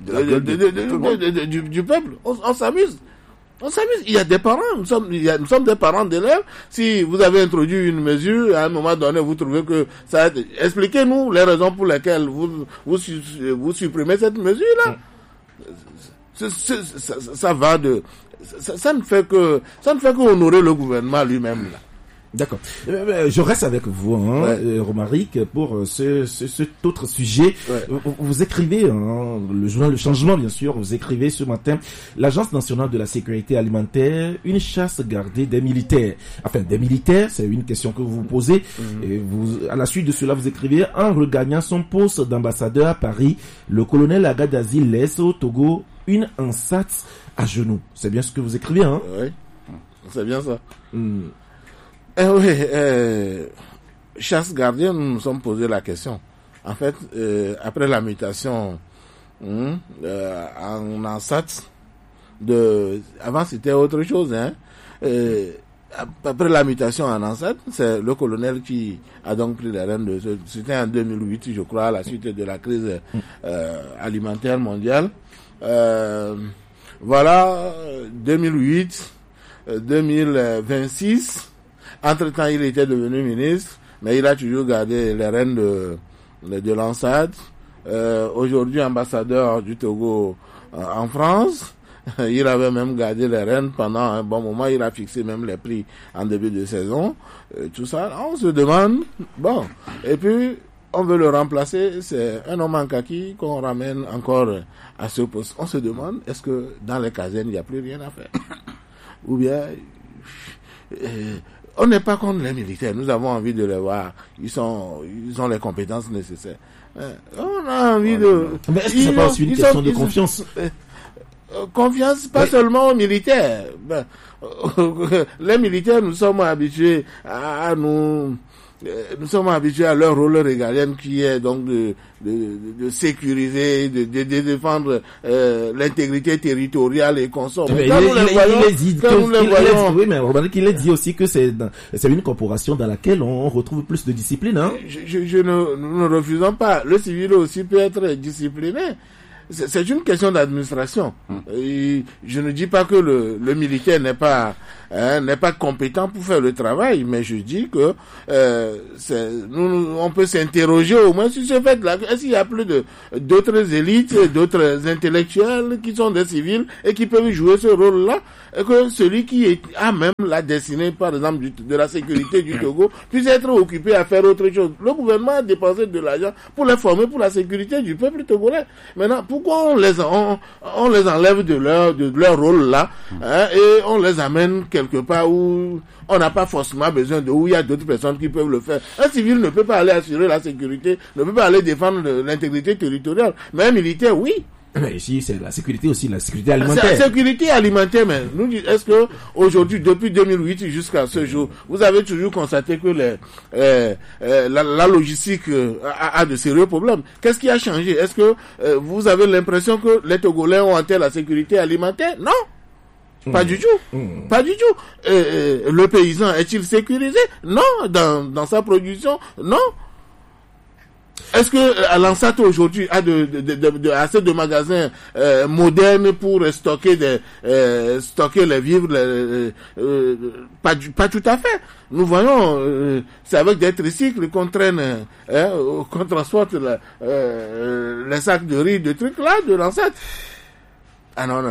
du peuple. On s'amuse. Il y a des parents. Nous sommes des parents d'élèves. Si vous avez introduit une mesure, à un moment donné, vous trouvez que ça... Expliquez-nous les raisons pour lesquelles vous supprimez cette mesure-là. Ça va de... Ça ne fait que honorer le gouvernement lui-même, là. D'accord. Je reste avec vous, Romaric, pour cet autre sujet. Ouais. Vous écrivez, le journal Le Changement, bien sûr, vous écrivez ce matin, l'Agence nationale de la sécurité alimentaire, une chasse gardée des militaires. Enfin, des militaires, c'est une question que vous vous posez. Et à la suite de cela, vous écrivez, en regagnant son poste d'ambassadeur à Paris, le colonel Agadazi laisse au Togo une ansat à genoux. C'est bien ce que vous écrivez, hein? Oui, c'est bien ça. Chasse gardée, nous nous sommes posé la question. En fait, après la mutation en ansat, avant c'était autre chose, hein. Après la mutation en ansat, c'est le colonel qui a donc pris les rênes c'était en 2008, je crois, à la suite de la crise alimentaire mondiale. Voilà, 2008, 2026. Entre-temps, il était devenu ministre, mais il a toujours gardé les rênes de l'ANSAD. Aujourd'hui, ambassadeur du Togo en France. Il avait même gardé les rênes pendant un bon moment. Il a fixé même les prix en début de saison. Tout ça, on se demande, bon. Et puis, on veut le remplacer. C'est un homme en kaki qu'on ramène encore à ce poste. On se demande, est-ce que dans les casernes, il n'y a plus rien à faire? Ou bien... on n'est pas contre les militaires. Nous avons envie de les voir. Ils ont les compétences nécessaires. On a envie de... Mais est-ce que c'est pas aussi une question de confiance? Confiance, pas seulement aux militaires. Les militaires, nous sommes habitués à leur rôle régalien qui est donc de sécuriser, de défendre l'intégrité territoriale et consorts. Mais oui, mais remarquez qu'il a dit aussi que c'est une corporation dans laquelle on retrouve plus de discipline. Hein? Nous ne refusons pas. Le civil aussi peut être discipliné. C'est une question d'administration. Je ne dis pas que le militaire n'est pas compétent pour faire le travail, mais je dis que on peut s'interroger au moins sur ce fait-là. Est-ce qu'il y a plus d'autres élites, d'autres intellectuels qui sont des civils et qui peuvent jouer ce rôle-là, et que celui qui a même la destinée, par exemple, de la sécurité du Togo, puisse être occupé à faire autre chose. Le gouvernement a dépensé de l'argent pour les former pour la sécurité du peuple togolais. Maintenant, pourquoi on les enlève de leur rôle là, et on les amène quelque part où on n'a pas forcément besoin où il y a d'autres personnes qui peuvent le faire. Un civil ne peut pas aller assurer la sécurité, ne peut pas aller défendre l'intégrité territoriale, mais un militaire, oui. Mais ici, c'est la sécurité aussi, la sécurité alimentaire. La sécurité alimentaire, mais nous, est-ce que aujourd'hui, depuis 2008 jusqu'à ce jour, vous avez toujours constaté que la logistique a de sérieux problèmes? Qu'est-ce qui a changé? Est-ce que vous avez l'impression que les Togolais ont atteint la sécurité alimentaire? Non. Pas du tout. Pas du tout. Le paysan est-il sécurisé? Non. Dans sa production? Non. Est-ce que l'ANSAT aujourd'hui a assez de magasins modernes pour stocker les vivres? Pas tout à fait. Nous voyons, c'est avec des tricycles qu'on traîne, qu'on transporte les sacs de riz, de trucs là, de l'ANSAT. Ah non.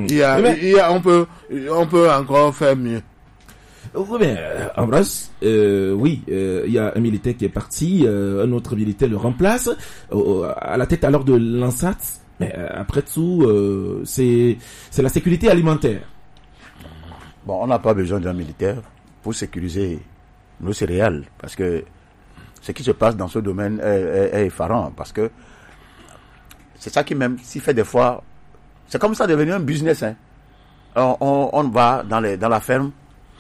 On peut encore faire mieux. Oui, mais Ambroise, il y a un militaire qui est parti, un autre militaire le remplace à la tête alors de l'ANSAT. Mais après tout, c'est la sécurité alimentaire. Bon, on n'a pas besoin d'un militaire pour sécuriser nos céréales, parce que ce qui se passe dans ce domaine est effarant, parce que c'est ça qui même s'y fait des fois. C'est comme ça devenu un business. Hein. On va dans la ferme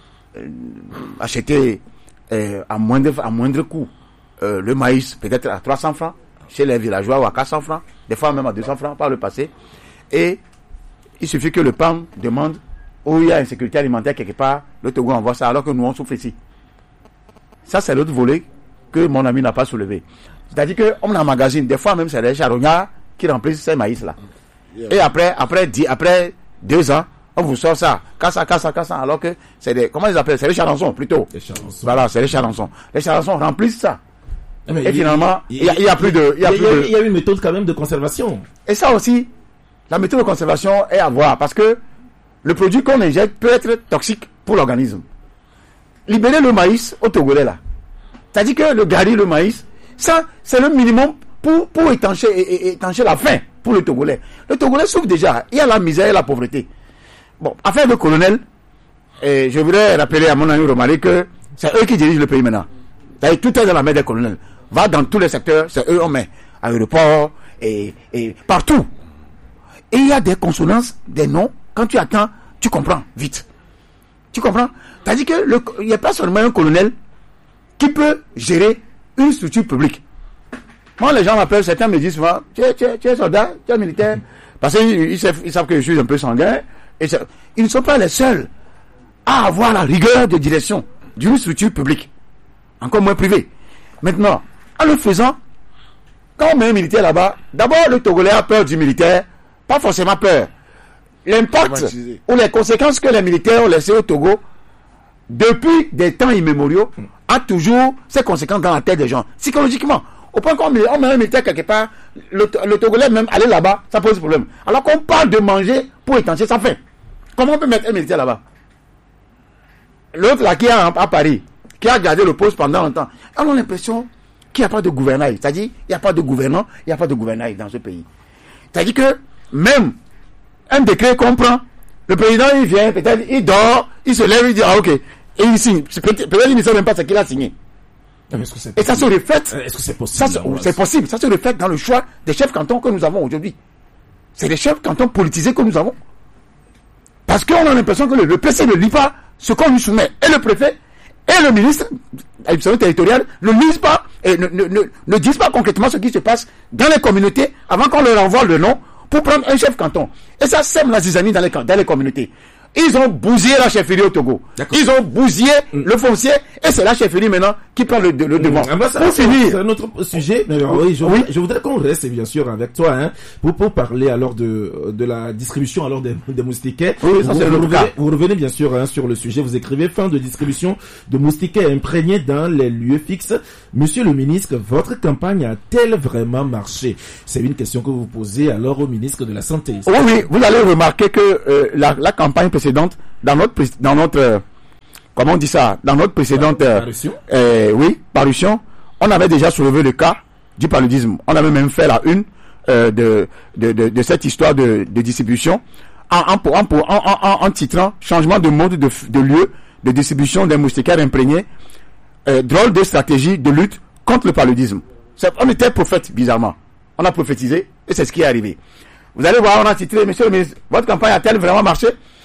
acheter à moindre coût le maïs, peut-être à 300 francs, chez les villageois, ou à 400 francs, des fois même à 200 francs par le passé. Et il suffit que le PAM demande où il y a une sécurité alimentaire quelque part, le Togo envoie ça, alors que nous on souffre ici. Ça, c'est l'autre volet que mon ami n'a pas soulevé. C'est-à-dire qu'on emmagasine, des fois même c'est les charognards qui remplissent ces maïs-là. Et après 2 ans, on vous sort ça, cassa, alors que c'est comment ils appellent? C'est les charançons, plutôt. Les charançons. Voilà, c'est les charançons. Les charançons remplissent ça. Et finalement, il y a plus de... Il y a une méthode quand même de conservation. Et ça aussi, la méthode de conservation est à voir, parce que le produit qu'on injecte peut être toxique pour l'organisme. Libérer le maïs au Togolais, là. C'est-à-dire que le gari, le maïs, ça, c'est le minimum pour étancher la faim pour le Togolais. Le Togolais souffre déjà. Il y a la misère et la pauvreté. Bon, affaire de colonel, je voudrais rappeler à mon ami Romali que c'est eux qui dirigent le pays maintenant. C'est-à-dire, tout est dans la main des colonels. Va dans tous les secteurs, c'est eux on met. Aéroport et partout. Et il y a des consonances, des noms. Quand tu attends, tu comprends vite. Tu comprends? C'est-à-dire qu'il n'y a pas seulement un colonel qui peut gérer une structure publique. Moi, les gens m'appellent, certains me disent souvent, tu es soldat, tu es militaire, parce qu'ils savent que je suis un peu sanguin. Et ils ne sont pas les seuls à avoir la rigueur de direction d'une structure publique, encore moins privée. Maintenant, en le faisant, quand on met un militaire là-bas, d'abord le Togolais a peur du militaire, pas forcément peur. L'impact ou les conséquences que les militaires ont laissées au Togo, depuis des temps immémoriaux, a toujours ses conséquences dans la tête des gens, psychologiquement. Au point qu'on met un militaire quelque part, le Togolais même aller là-bas, ça pose problème. Alors qu'on parle de manger pour étancher sa faim. Comment on peut mettre un militaire là-bas? L'autre là qui est à Paris, qui a gardé le poste pendant longtemps, on a l'impression qu'il n'y a pas de gouvernail. C'est-à-dire, il n'y a pas de gouvernant, il n'y a pas de gouvernail dans ce pays. C'est-à-dire que même un décret qu'on prend, le président il vient, peut-être il dort, il se lève, il dit ah ok, Et il signe. Peut-être il ne sait même pas ce qu'il a signé. Et ça se reflète. Est-ce que c'est possible? C'est possible. Ça se reflète dans le choix des chefs cantons que nous avons aujourd'hui. C'est des chefs cantons politisés que nous avons. Parce qu'on a l'impression que le PC ne lit pas ce qu'on lui soumet. Et le préfet et le ministre l'administration territoriale ne lisent pas et ne disent pas concrètement ce qui se passe dans les communautés avant qu'on leur envoie le nom pour prendre un chef canton. Et ça sème la zizanie dans les communautés. Ils ont bousillé la chefferie au Togo. Ils ont bousillé le foncier et c'est la chefferie maintenant qui prend le devant. Pour finir, c'est un autre sujet. Mais oui, je voudrais qu'on reste bien sûr avec toi, hein, pour parler alors de la distribution alors des moustiquaires. Oui, ça c'est le cas. Vous revenez bien sûr hein, sur le sujet. Vous écrivez fin de distribution de moustiquaires imprégnés dans les lieux fixes. Monsieur le ministre, votre campagne a-t-elle vraiment marché? C'est une question que vous posez alors au ministre de la Santé. Oui, vous allez remarquer que la campagne précédente, dans notre comment on dit ça, dans notre précédente parution, on avait déjà soulevé le cas du paludisme. On avait même fait la une de cette histoire de distribution en titrant changement de mode de lieu de distribution des moustiquaires imprégnés, drôle de stratégie de lutte contre le paludisme. On était prophète bizarrement. On a prophétisé et c'est ce qui est arrivé. Vous allez voir, on a titré, monsieur le ministre, votre campagne a-t-elle vraiment marché?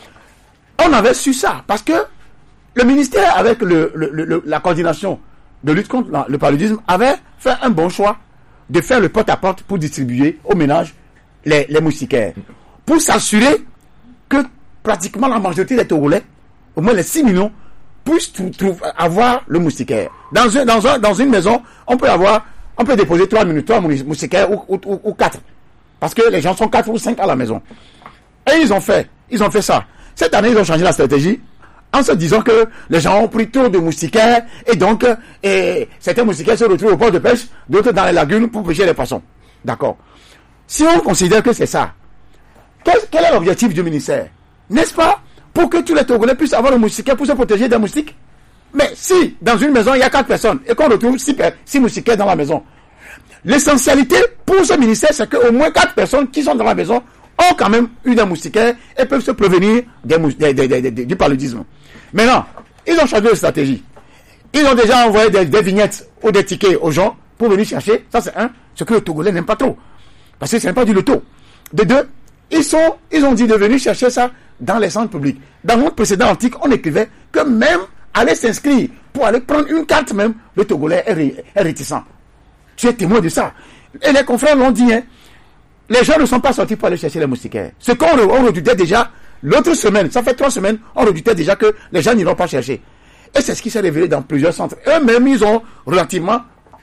On avait su ça, parce que le ministère, avec la coordination de lutte contre le paludisme, avait fait un bon choix de faire le porte-à-porte pour distribuer aux ménages les moustiquaires. Pour s'assurer que pratiquement la majorité des Togolais, au moins les 6 millions, puissent avoir le moustiquaire. Dans une maison, on peut déposer 3 moustiquaires ou 4. Parce que les gens sont 4 ou 5 à la maison. Et ils ont fait ça. Cette année, ils ont changé la stratégie en se disant que les gens ont pris trop de moustiquaires et donc certains moustiquaires se retrouvent au port de pêche, d'autres dans les lagunes pour pêcher les poissons. D'accord. Si on considère que c'est ça, quel est l'objectif du ministère? N'est-ce pas pour que tous les Togolais puissent avoir le moustiquaire pour se protéger des moustiques? Mais si dans une maison, il y a 4 personnes et qu'on retrouve 6 moustiquaires dans la maison, l'essentialité pour ce ministère, c'est qu'au moins 4 personnes qui sont dans la maison ont quand même eu des moustiquaires et peuvent se prévenir du paludisme. Maintenant, ils ont changé de stratégie. Ils ont déjà envoyé des vignettes ou des tickets aux gens pour venir chercher. Ça, c'est ce que le Togolais n'aime pas trop. Parce que ce n'est pas du loto. De deux, ils ont dit de venir chercher ça dans les centres publics. Dans notre précédent article, on écrivait que même aller s'inscrire pour aller prendre une carte même, le Togolais est réticent. Tu es témoin de ça. Et les confrères l'ont dit, hein. Les gens ne sont pas sortis pour aller chercher les moustiquaires. Ce qu'on redoutait déjà l'autre semaine, ça fait 3 semaines, on redoutait déjà que les gens n'iront pas chercher. Et c'est ce qui s'est révélé dans plusieurs centres. Eux-mêmes, ils ont relativement,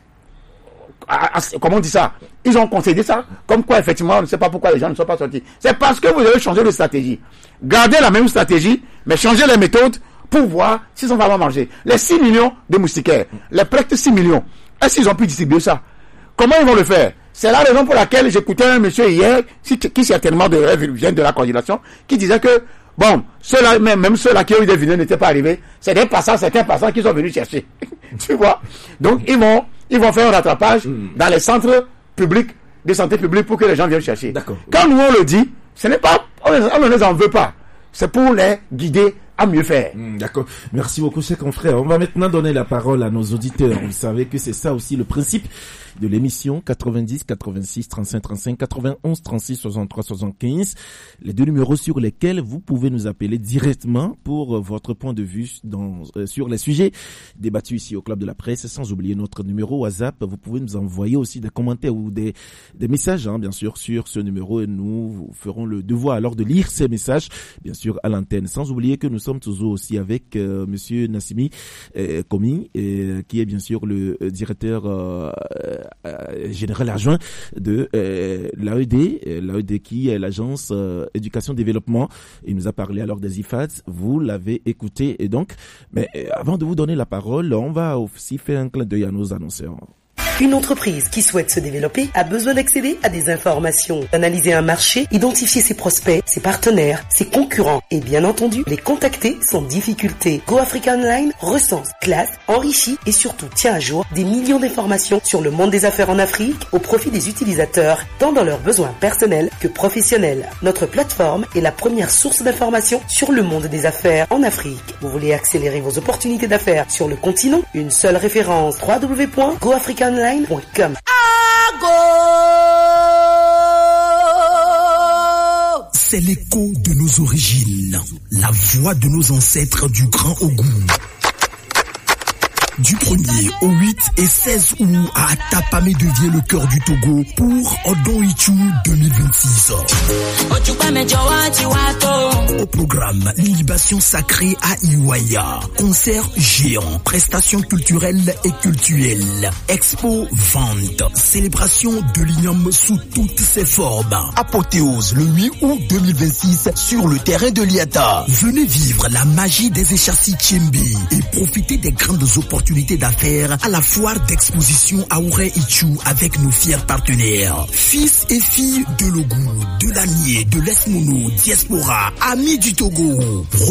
comment on dit ça? Ils ont concédé ça, comme quoi effectivement, on ne sait pas pourquoi les gens ne sont pas sortis. C'est parce que vous avez changé de stratégie. Gardez la même stratégie, mais changez les méthodes pour voir s'ils ont vraiment marché. Les 6 millions de moustiquaires, les presque 6 millions, est-ce qu'ils ont pu distribuer ça? Comment ils vont le faire? C'est la raison pour laquelle j'écoutais un monsieur hier, qui certainement vient de la coordination, qui disait que, bon, ceux-là, même ceux-là qui ont eu des vignettes n'étaient pas arrivés, c'est certains passants qui sont venus chercher. Tu vois? Donc, ils vont faire un rattrapage dans les centres publics, de santé publique pour que les gens viennent chercher. D'accord. Quand nous on le dit, ce n'est pas, on ne les en veut pas. C'est pour les guider à mieux faire. D'accord. Merci beaucoup, chers confrères. On va maintenant donner la parole à nos auditeurs. Vous savez que c'est ça aussi le principe de l'émission 90 86 35 35 91 36 63 75. Les 2 numéros sur lesquels vous pouvez nous appeler directement pour votre point de vue sur les sujets débattus ici au Club de la Presse, sans oublier notre numéro WhatsApp. Vous pouvez nous envoyer aussi des commentaires ou des messages, bien sûr, sur ce numéro et nous ferons le devoir alors de lire ces messages, bien sûr, à l'antenne. Sans oublier que nous sommes toujours aussi avec monsieur Nassimi Komi, qui est bien sûr le directeur général adjoint de l'AED qui est l'agence éducation développement. Il nous a parlé alors des IFADS, vous l'avez écouté et donc, mais avant de vous donner la parole, on va aussi faire un clin d'œil à nos annonceurs. Une entreprise qui souhaite se développer a besoin d'accéder à des informations, d'analyser un marché, identifier ses prospects, ses partenaires, ses concurrents et bien entendu les contacter sans difficulté. Go Africa Online recense, classe, enrichit et surtout tient à jour des millions d'informations sur le monde des affaires en Afrique au profit des utilisateurs, tant dans leurs besoins personnels que professionnels. Notre plateforme est la première source d'informations sur le monde des affaires en Afrique. Vous voulez accélérer vos opportunités d'affaires sur le continent? Une seule référence, www.goafricaonline.com. C'est l'écho de nos origines, la voix de nos ancêtres du Grand Ogou. Du 1er au 8 et 16 août à Atapamé devient le cœur du Togo pour Odon Ichu 2026. Au programme, l'ilibation sacrée à Iwaya, concert géant, prestations culturelles et cultuelles, expo, vente, célébration de l'igname sous toutes ses formes. Apothéose le 8 août 2026 sur le terrain de l'Iata. Venez vivre la magie des échassis Tchembi et profiter des grandes opportunités d'affaires à la foire d'exposition à Auré Ichu avec nos fiers partenaires. Fils et filles de Logou, de l'Anier, de l'Esmono, Diaspora, amis du Togo.